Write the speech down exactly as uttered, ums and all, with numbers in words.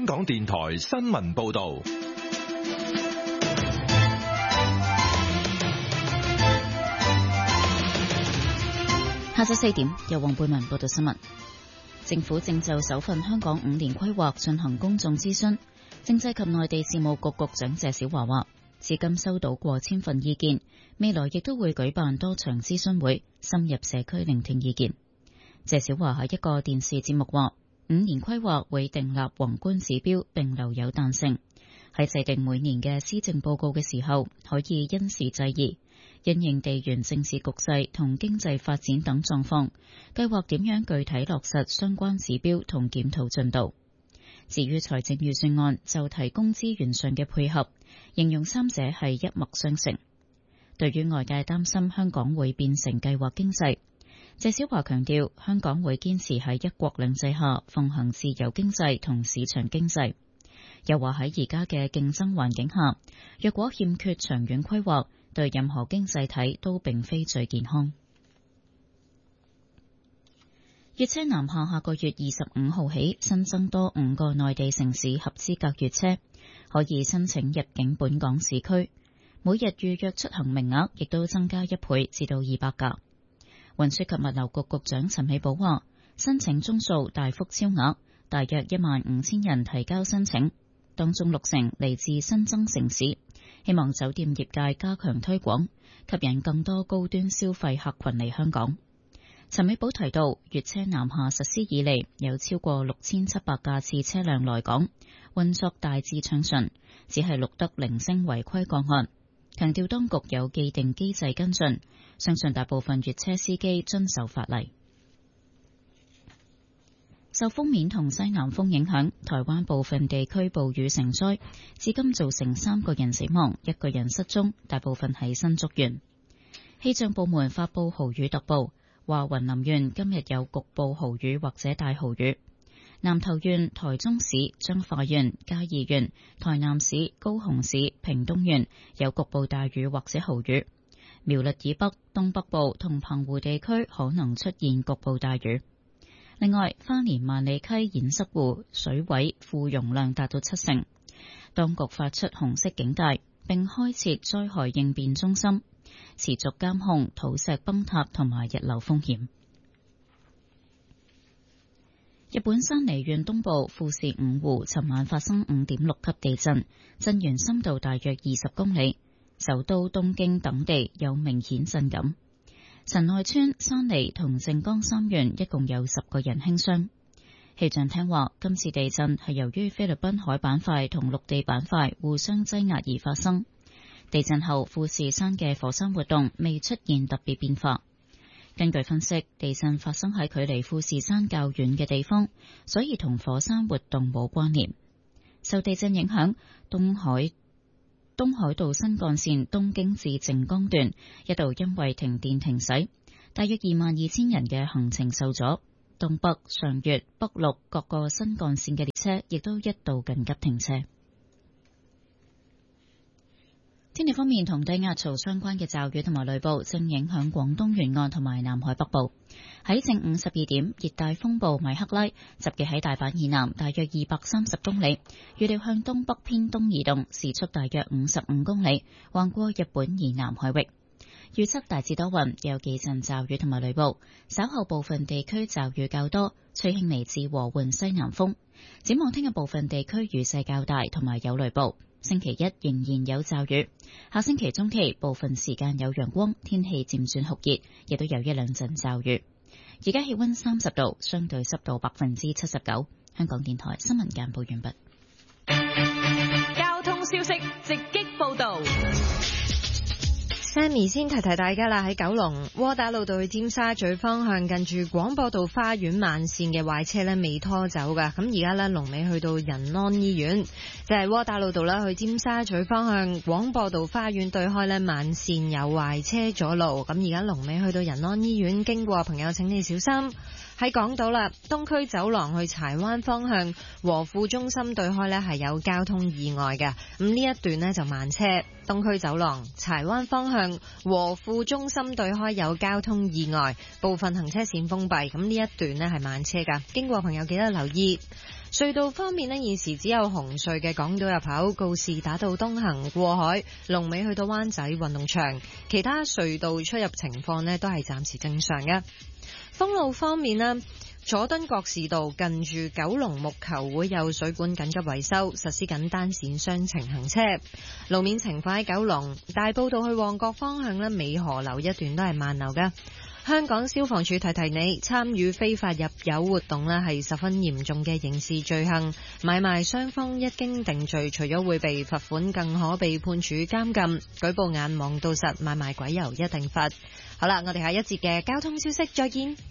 港電台新聞報道。 下晝四點，由黃貝文報道新聞。政府正就首份香港五年規劃進行公眾諮詢。政制及內地事務局局長謝小華話，至今收到過千份意見，未來亦都會舉辦多場諮詢會，深入社區聆聽意見。謝小華喺一個電視節目話，五年規劃會訂立宏觀指標並留有彈性，喺制定每年嘅施政報告嘅時候可以因時制宜，因應地緣政治局勢同經濟發展等狀況，計劃點樣具體落實相關指標同檢討進度。至於財政預算案就提供資源上嘅配合，形容三者係一脈相承。對於外界擔心香港會變成計劃經濟，謝小華強調香港會堅持喺一國兩制下奉行自由經濟同市場經濟。又話喺而家嘅競爭環境下，若果欠缺長遠規劃，對任何經濟體都並非最健康。粵車南下下個月二十五號起新增多五個內地城市合資格粵車，可以申請入境本港市區，每日預約出行名額亦都增加一倍至到二百架。運輸及物流局局長陳美寶話，申請宗數大幅超額，大約一萬五千人提交申請，當中六成嚟自新增城市，希望酒店業界加強推廣，吸引更多高端消費客群嚟香港。陳美寶提到，粵車南下實施以嚟，有超過六千七百架次車輛來港，運作大致暢順，只係錄得零星違規個案。強調當局有既定機制跟進，相信大部分粵車司機遵守法例。受鋒面同西南風影響，台灣部分地區暴雨成災，至今造成三個人死亡，一個人失蹤，大部分喺新竹縣。氣象部門發佈豪雨特報，話雲林縣今日有局部豪雨或者大豪雨，南投縣、台中市、彰化縣、嘉義縣、台南市、高雄市、屏東縣有局部大雨或者豪雨，苗栗以北、東北部同澎湖地區可能出現局部大雨。另外，花蓮萬里溪堰塞湖水位副容量達到七成，當局發出紅色警戒，並開設災害應變中心，持續監控土石崩塌同埋溢流風險。日本山梨縣東部富士五湖尋晚發生五點六級地震，震源深度大約二十公里，首都東京等地有明顯震感。神奈川、山梨同靜岡三縣一共有十個人輕傷。氣象廳話，今次地震係由於菲律賓海板塊同陸地板塊互相擠壓而發生。地震後，富士山嘅火山活動未出現特別變化。根據分析，地震發生喺距離富士山較遠嘅地方，所以同火山活動冇關聯。受地震影響，東海東海道新幹線東京至靜岡段一度因為停電停駛，大約二萬二千人嘅行程受阻。東北、上越、北陸各個新幹線嘅列車亦都一度緊急停車。天氣方面，同低壓槽相關嘅驟雨同埋雷暴正影響廣東沿岸同埋南海北部。喺正午十二點，熱帶風暴米克拉集結喺大阪以南大約二百三十公里，預料向東北偏東移動，時速大約五十五公里，橫過日本以南海域。預測大致多雲，有幾陣驟雨同埋雷暴，稍後部分地區驟雨較多，吹輕微至和緩西南風。展望聽日部分地區雨勢較大，同埋有雷暴。星期一仍然有驟雨，下星期中期部分時間有陽光，天氣漸轉酷熱，亦都有一兩陣驟雨。而家氣溫三十度，相對濕度百分之七十九。香港電台新聞簡報完畢。 交通消息直擊報道。 Sammy 先提提大家啦，喺九龍窩打老道去尖沙咀方向，近住廣播道花園慢線嘅壞車呢未拖走噶，咁而家呢，龍尾去到仁安醫院，就係窩打老道啦，去尖沙咀方向廣播道花園對開呢慢線有壞車阻路，咁而家龍尾去到仁安醫院，經過朋友請你小心。喺港島啦，東區走廊去柴灣方向和富中心對開呢係有交通意外嘅，咁呢一段呢就慢車。東區走廊柴灣方向和富中心對開有交通意外，部分行車線封閉，咁呢一段呢係慢車噶，經過朋友記得留意。 隧道方面呢，現時只有紅隧嘅港島入口告士打道東行過海，龍尾去到灣仔運動場，其他隧道出入情況呢都係暫時正常嘅。封路方面呢，佐敦覺士道近住九龍木球會有水管緊急維修，實施緊單線雙程行車。路面情況喺九龍大埔道去旺角方向呢，美河樓一段都係慢流嘅。香港消防處提提你，參與非法入油活動呢係十分嚴重嘅刑事罪行，買賣雙方一經定罪，除咗會被罰款，更可被判處監禁。舉報眼望到實，買賣鬼油一定罰。好啦，我哋下一節嘅交通消息再見。